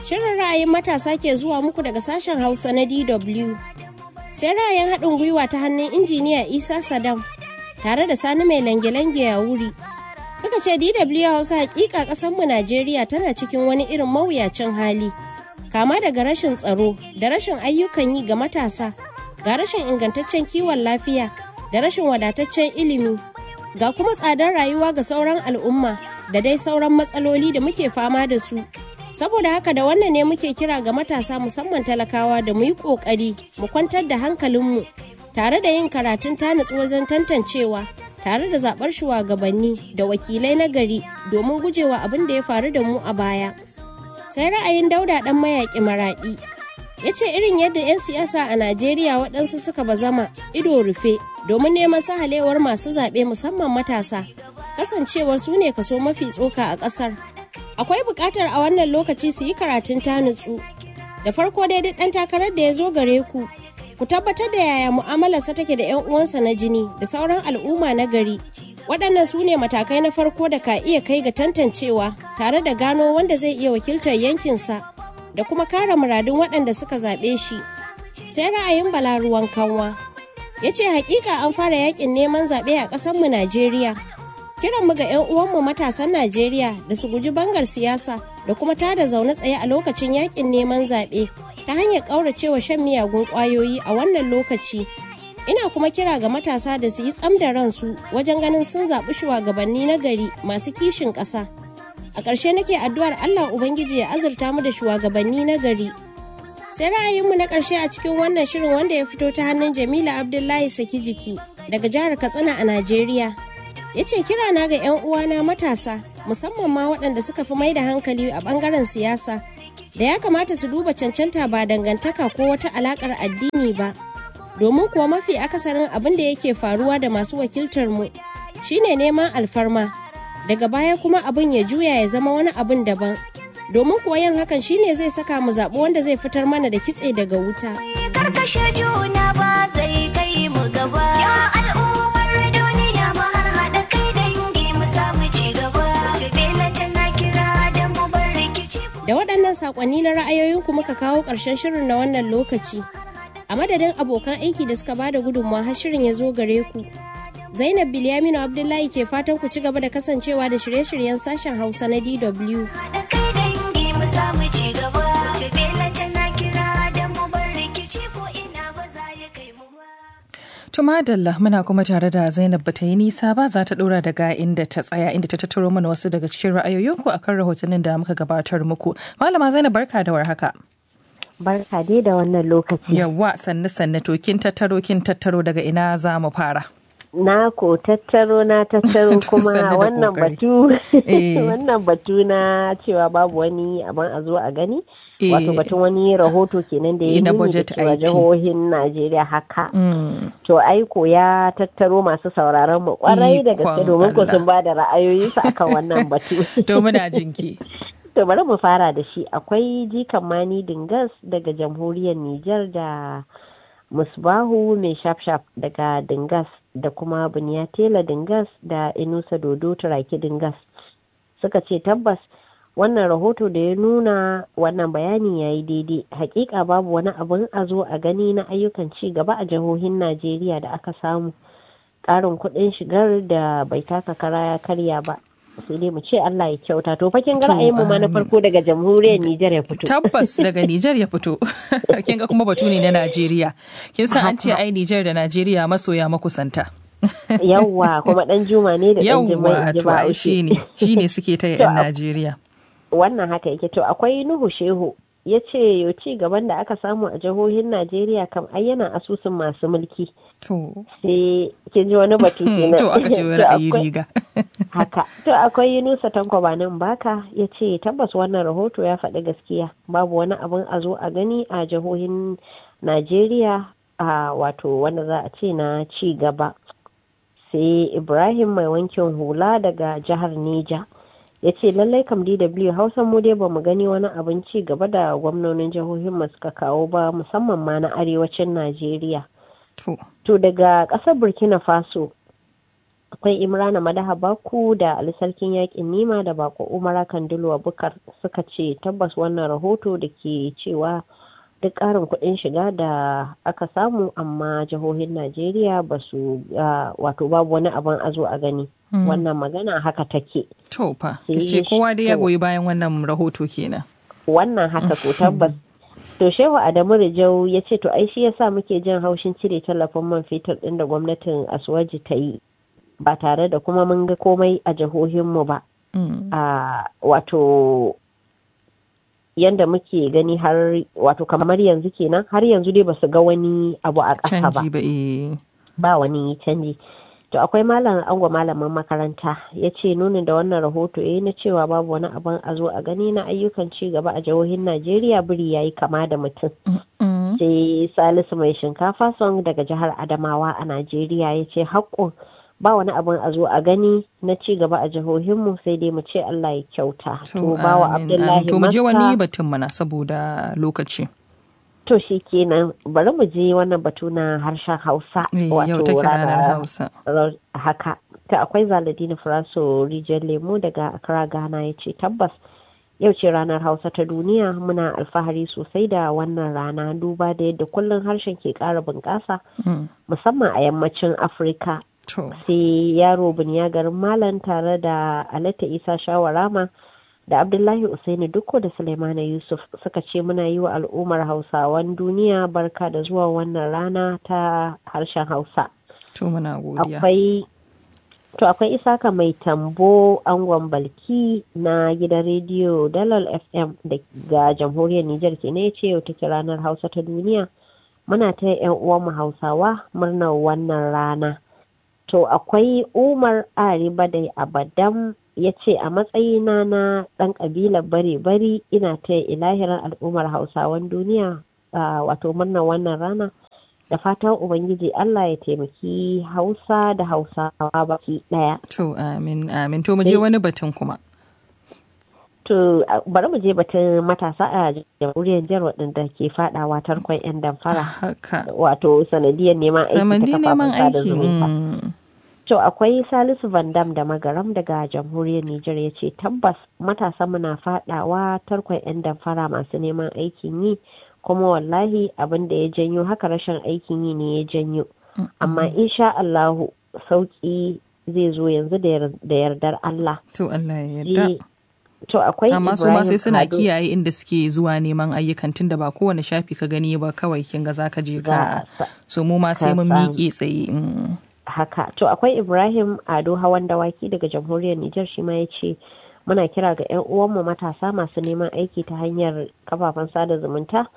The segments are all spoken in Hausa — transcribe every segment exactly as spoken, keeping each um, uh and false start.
Shirin ra'ayin matasa ke zuwa muku daga sashen Hausa na D W. Sai ra'ayin haɗin gwiwa ta hannun injiniya Isa Sadam tare da Sani mai lange-lange ya wuri. Suka ce D W Hausa hakika ƙasarmu Najeriya tana cikin wani irin mawuyacin hali. Kama daga rashin tsaro da rashin ayyukan yi ga matasa, ga rashin ingantaccen kiwon lafiya da rashin wadataccen ilimi, ga kuma tsadar rayuwa ga sauran al'umma da dai sauran matsaloli da muke fama da su. Saboda haka da wannan ne muke kira ga matasa musamman talakawa da mu yi ƙoƙari mu kwantar da hankalinmu tare da yin karatun tanutsu wajen tantancewa tare da zaɓar shugabanni da wakilai na gari domin gujewa abin da ya faru da mu a baya. Sai ra'ayin Dauda ɗan mayaƙi Maraɗi ya ce irin yadda 'yan siyasa a Najeriya waɗansu suka bazama ido rufe domin neman sahalewar masu zaɓe musamman matasa, kasancewar su ne kaso mafi tsoka a ƙasar. Akwai buƙatar a wannan lokaci su yi karatun tanutsu. Da farko dai duk ɗan takarar da ya zo gare ku, ku tabbatar da yaya mu'amalarsa take da 'yan uwansa na jini da sauran al'umma na gari. Waɗannan su ne matakai na farko da ka iya kai ga tantancewa tare da gano wanda zai iya wakiltar yankinsa da kuma kare muradun waɗanda suka zaɓe shi. Sai ra'ayin Bala Ruwan Kanwa ya ce hakika an fara yakin neman zaɓe a ƙasarmu Najeriya. Kiranmu ga 'yan uwanmu matasan Najeriya da su guji bangar siyasa da kuma tada zaune tsaye a lokacin yakin neman zaɓe ta hanyar ƙauracewa shan miyagun ƙwayoyi a wannan lokaci. Ina kuma kira ga matasa da su yi tsam da ransu wajen ganin sun zaɓi shugabanni na gari masu kishin ƙasa. A ƙarshe nake addu'ar Allah Ubangiji ya azurta mu da shugabanni na gari. Sai ra'ayinmu na ƙarshe a cikin wannan shirin wanda ya fito ta hannun Jamila Abdullahi Saki Jiki daga jihar Katsina a Najeriya. Ya ce kira na ga 'yan uwana matasa musamman ma waɗanda suka fi mai da hankali a ɓangaren siyasa da ya kamata su duba cancanta ba dangantaka ko wata alaƙar addini ba, domin kuwa mafi akasarin abin da yake faruwa da masu wakiltar mu shine neman alfarma daga baya kuma abin ya juya ya zama wani abin daban, domin kuwa yin hakan shine zai saka mu zaɓi wanda zai fitar mana da kitse daga wuta. Karkashe juna ba zai kai mu gaba. Ya al'ummar duniya ma har haɗa kai dangi mu samu ci gaba. Jibila tana kira da mu bar rikici. Da waɗannan saƙonni na ra'ayoyinku muka kawo ƙarshen shirin na wannan lokaci. A madadin abokan aiki da suka bada gudunmawa har shirin ya zo gare ku. Zainab Bilyaminu Abdullahi ke fatan ku ci gaba da kasancewa da shirye-shiryen sashen Hausa na D W. Tumadalla muna kuma tare da Zainab bata yi nisa ba, za ta ɗora daga inda ta tsaya inda ta tattaro mana wasu daga cikin ra'ayoyinku akan rahotannin da muka gabatar muku. Malama Zainab barka da warhaka. Barka dai da wannan lokaci. Yawwa sannu sannu to kin tattaro kin tattaro daga ina za mu fara. Na ko tattaro na tattaro kuma wannan batu wannan batu na cewa babu wani abin a zo a gani. Wato batun wani rahoto kenan da ya nuni da cewa jihohin Najeriya haka. To aiko ya tattaro masu sauraron mu kwarai da gaske domin ko sun ba da ra'ayoyinsu akan wannan batu. To muna jinki. To bari mu fara da shi. Akwai jikan Mani Dingas daga jamhuriyar Nijar da Musbahu mai shafshaf daga Dingas da kuma Buniya Tela Dingas da Inusa Dodo Turaki Dingas. Suka ce tabbas wannan rahoto da ya nuna wannan bayani ya yi daidai. Hakika babu wani abin a zo a gani na ayyukan ci gaba a jihohin Najeriya da aka samu. Ƙarin kuɗin shigar da bai taka kara ya karya ba. Sai dai mu ce Allah ya kyauta. To fa kin ga ra'ayin mu ma na farko daga jamhuriyar Nijar ya fito. Tabbas daga Nijar ya fito. Kin ga kuma batu ne na Najeriya. Kin san an ce ai Nijar da Najeriya masoya makusanta. Yawwa kuma dan Juma ne da dan Jumai. Yawwa to ai shine shine suke ta yan Najeriya. Wannan haka yake. To akwai Nuhu Shehu ya ce yau ci gaban da aka samu a jihohin Najeriya kam ai yana asusun masu mulki. To. Sai kin ji wani batu kenan. To aka ce wani ayi riga. Haka. To akwai Yunusa Tanko Banin Baka ya ce tabbas wannan rahoto ya faɗi gaskiya. Babu wani abin a zo a gani a jihohin Najeriya a wato wanda za a ce na ci gaba. Sai Ibrahim mai wankin hula daga jihar Neja. Ya ce lallai kam D W Hausa mu dai ba mu gani wani abin ci gaba da gwamnonin jihohin mu suka kawo ba musamman ma na arewacin Najeriya. To daga ƙasar Burkina Faso akwai Imrana Madaha Baku da Ali Sarkin Yakin Nima da Bako Umara Kandilwa Bukar suka ce tabbas wannan rahoto da ke cewa duk ƙarin kuɗin shiga da aka samu amma jihohin Najeriya ba su wato babu wani abin a zo a gani. Wannan magana haka take. To fa, ce kowa dai ya goyi bayan wannan rahoto kenan. Wannan haka ko tabbas. To Shehu Adamu Rijau ya ce to ai shi yasa muke jin haushin cire tallafin man fetur ɗin da gwamnatin Asuwaji ta yi ba tare da kuma mun ga komai a jihohinmu ba. A wato yanda muke gani har wato kamar yanzu kenan har yanzu dai basu ga wani abu a ƙasa ba. Ba wani canji. To akwai malam ango malamin makaranta ya ce nunin da wannan rahoto ya yi na cewa babu wani abin a zo a gani na ayyukan ci gaba a jihohin Najeriya biri ya yi kama da mutum. Sai Salisu mai shinkafa son daga jihar Adamawa a Najeriya ya ce haƙƙo ba wani abin a zo a gani na ci gaba a jihohinmu sai dai mu ce Allah ya kyauta. To bawa Abdullahi Makka. To mu je wani batun mana saboda lokaci. To shi kenan bari mu je wannan batu na harshen Hausa. Wato ranar Hausa. Haka. Ta akwai Zaladina Furaso Rijiyar Lemo daga Accra Ghana ya ce tabbas yau ce ranar Hausa ta duniya muna alfahari sosai da wannan rana duba da yadda kullum harshen ke ƙara bunƙasa musamman a yammacin Afirka. Sai yaro Buniya garin Malam tare da Alata Isa Shawarama da Abdullahi Usaini Dukko da Suleimana Yusuf suka ce muna yi wa al'ummar Hausawan duniya barka da zuwa wannan rana ta harshen Hausa. To muna godiya. Akwai to akwai Isaka mai tambo angon balki na gidan rediyo Dalal F M daga jamhuriyar Nijar ke ne ce yau take ranar Hausa ta duniya. Muna ta yan uwanmu Hausawa murnar wannan rana. To akwai Umar Ariba da Abadam ya ce a matsayina na ɗan ƙabilar bare-bari ina ta ilahirar al'ummar Hausawan duniya wato murnar wannan rana da fatan Ubangiji Allah ya taimaki Hausa da Hausawa baki ɗaya. To amin amin to mu je wani batun kuma. To bari mu je batun matasa a jamhuriyar jihar waɗanda ke faɗawa tarkon 'yan damfara. Wato sanadiyar neman aiki ta kafafen sada zumunta. To akwai Salisu Van Dam da Magaram daga jamhuriyar Nijar ya ce tabbas matasa muna fadawa tarkon 'yan damfara masu neman aikin yi kuma wallahi abin da ya janyo haka rashin aikin yi ne ya janyo. Amma insha Allahu sauki zai zo yanzu da yardar Allah. To Allah ya yarda. To akwai amma su ma sai suna kiyaye inda suke zuwa neman ayyukan tun da ba kowane shafi ka gani ba kawai kin ga zaka je ka so mu ma sai mun miƙe tsaye. Haka to akwai Ibrahim Ado Hawan Dawaki daga jamhuriyar Nijar shi ma ya ce muna kira ga 'yan uwanmu matasa masu neman aiki ta hanyar kafafen sada zumunta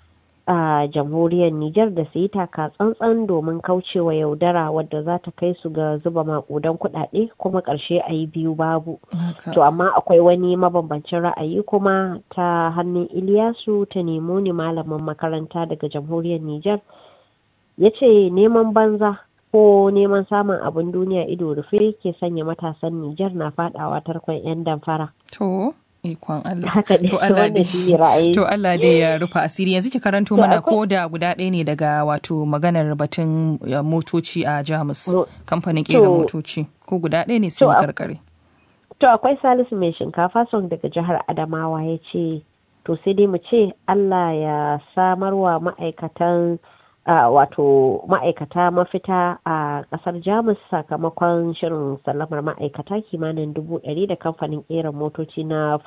a jamhuriyar Nijar da su yi taka tsantsan domin kaucewa yaudara wadda za ta kai su ga zuba makudan kuɗaɗe kuma ƙarshe a yi biyu babu. To amma akwai wani mabambancin ra'ayi kuma ta hannun Iliyasu ta nemo ni malamin makaranta daga jamhuriyar Nijar ya ce neman banza ko neman samun abin duniya ido rufe ke sanya matasan Nijar na fadawa tarkon 'yan damfara. To, ikon Allah. To Allah dai to Allah dai ya rufa asiri. Yanzu ki karanto mana ko da guda ɗaya ne daga wato maganar batun motoci a Jamus, kamfanin kera motoci. Ko guda ɗaya ne sai mu karkare. To akwai Salisu mai shinkafa son daga jihar Adamawa ya ce to sai dai mu ce Allah ya samarwa ma'aikatan Uh, wato ma'aikata mafita a uh, kasar Jamus sakamakon shirin sallamar ma'aikata kimanin dubu ɗari da kamfanin ƙera motoci na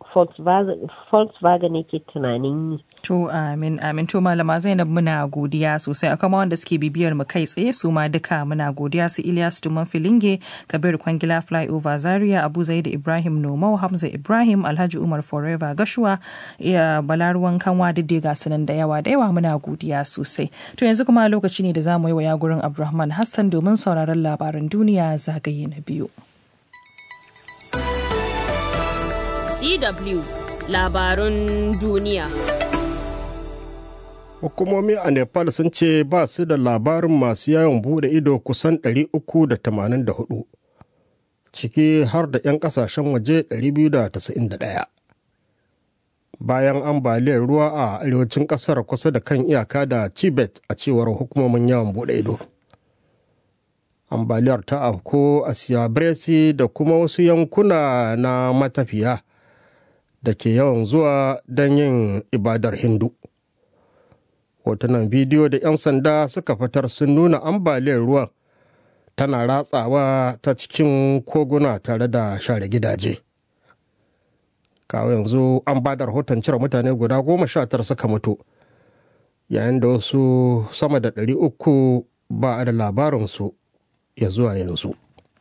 Volkswagen yake tunanin yi. To amin amin to malama Zainab muna godiya sosai akan wanda suke bibiyar mu kai tsaye su ma duka muna godiya su Ilyas Tuman Filinge, Kabir Kwangila Flyover Zaria, Abu Zaid Ibrahim Nomau, Hamza Ibrahim, Alhaji Umar Forever Gashuwa, iya Balaruwan Kanwa didde ga sanan da yawa da yawa muna godiya sosai. To yanzu kuma lokaci ne da za mu yi wa yagurin Abdulrahman Hassan domin sauraron labaran duniya zagaye na biyu. D W labarun duniya. Hukumomi a Nepal sun ce ba su da labarin masu yawon bude ido kusan ɗari uku da tamanin da hudu, ciki har da 'yan kasashen waje ɗari biyu da tasa'in da ɗaya. Bayan ambaliyar ruwa a arewacin ƙasar kusa da kan iyaka da Tibet a cewar hukumomin yawon bude ido. ambaliyar ta afko a Siyabresi da kuma wasu yankuna na matafiya da ke yawan zuwa don yin ibadar Hindu. Hotunan bidiyo da 'yan sanda suka fitar sun nuna ambaliyar ruwan tana ratsawa ta cikin koguna tare da share gidaje. Kawo yanzu an ba da rahoton cire mutane guda goma sha tara suka mutu, yayin da wasu sama da ɗari uku ba a da labarinsu ya zuwa yanzu.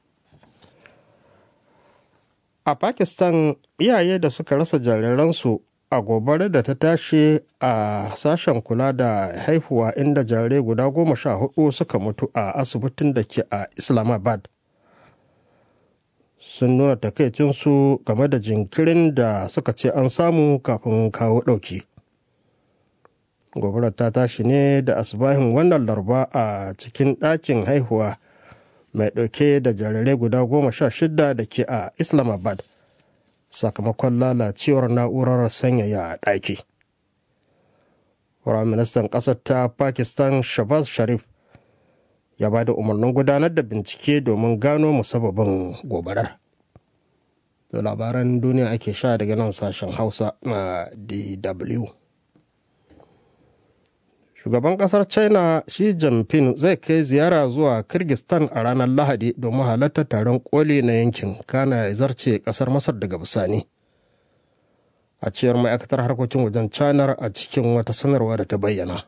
A Pakistan, iyaye da suka rasa jariransu a gobarar da ta tashi a sashen kula da haihuwa inda jarirai guda goma sha hudu suka mutu a asibitin da ke a Islamabad sun nuna takaicinsu game da jinkirin da suka ce an samu kafin kawo ɗauki. Gobarar ta tashi ne da asibahin wannan larba a cikin ɗakin haihuwa mai ɗauke da jarirai guda goma sha shida da ke a Islamabad sakamakon lalacewar na'urar sanyaya ɗaki. Firaministan ƙasar ta Pakistan Shahbaz Sharif ya ba da umarnin gudanar da bincike domin gano musabbabin gobarar. Da labaran duniya ake sha daga nan sashen Hausa na D W. Shugaban kasar China Xi Jinping zai kai ziyara zuwa Kyrgyzstan a ranar Lahadi domin halartar taron koli na yankin, kana ya zarce kasar Masar daga bisani. A cewar ma'aikatar harkokin wajen China a cikin wata sanarwa da ta bayyana.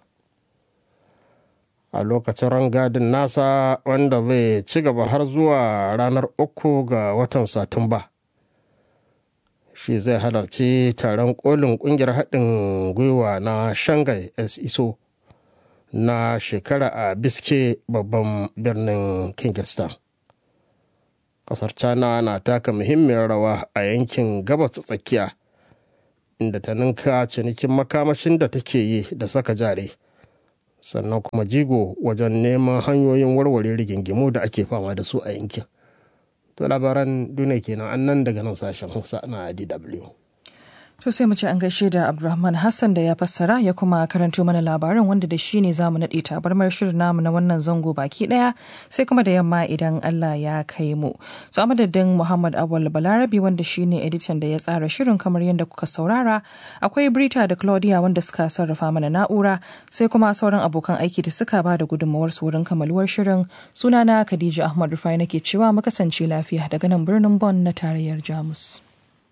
A lokacin rangadin nasa wanda zai ci gaba har zuwa ranar uku ga watan Satumba. Shi zai halarci taron kolin kungiyar haɗin gwiwa na Shanghai S I S O na shekara a Biske, babban birnin Kyrgyzstan. Kasar China na taka muhimmiyar rawa a yankin gabas tsakiya, inda ta ninka cinikin makamashin da take yi da saka jari, sannan kuma jigo wajen neman hanyoyin warware rigingimu da ake fama da su a yankin. To labaran duniya kenan annan daga nan sashen Hausa na D W. To sai mu ce an gaishe da Abdulrahman Hassan da ya fassara ya kuma karanto mana labarin, wanda da shi ne zamu naɗe tabarmar shirin namu na wannan zango baki ɗaya, sai kuma da yamma idan Allah ya kai mu. So a madadin Muhammad Awal Balarabi wanda shi ne editan da ya tsara shirin kamar yadda kuka saurara, akwai Brita da Claudia wanda suka sarrafa mana na'ura, sai kuma sauran abokan aiki da suka ba da gudunmawar su wurin kamaluwar shirin. Sunana Khadija Ahmad Rufai nake cewa mu kasance lafiya daga nan birnin Bonn na tarayyar Jamus.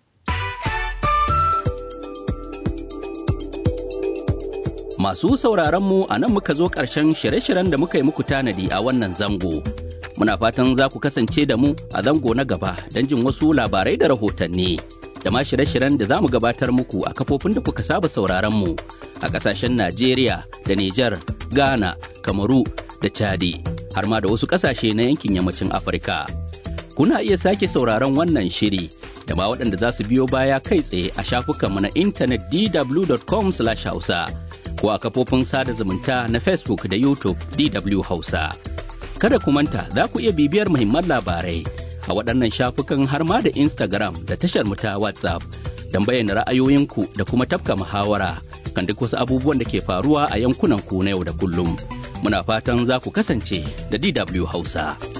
Masu sauraronmu a nan muka zo ƙarshen shirye-shiryen da muka yi muku tanadi a wannan zango. Muna fatan za ku kasance da mu a zango na gaba don jin wasu labarai da rahotanni. Da ma shirye-shiryen da za mu gabatar muku a kafofin da kuka saba sauraronmu a ƙasashen Najeriya da Nijar, Ghana, Kamaru da Chadi, har ma da wasu ƙasashe na yankin yammacin Afirka. Kuna iya sake sauraron wannan shiri da ma waɗanda za su biyo baya kai tsaye a shafukanmu na intanet d w dot com slash hausa. ko a kafofin sada zumunta na Facebook da YouTube D W Hausa. Kada ku manta za ku iya bibiyar muhimman labarai a waɗannan shafukan har ma da Instagram da tashar mu ta WhatsApp don bayyana ra'ayoyinku da kuma tafka muhawara kan duk wasu abubuwan da ke faruwa a yankunan ku na yau da kullum. Muna fatan za ku kasance da D W Hausa.